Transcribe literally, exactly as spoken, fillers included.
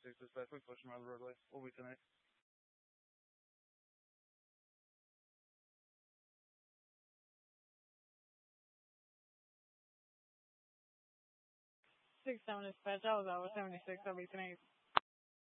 seventy-six dispatch. We push him out of the roadway. We'll be tonight. six seven dispatch. I was out with seventy-six. I'll be tonight.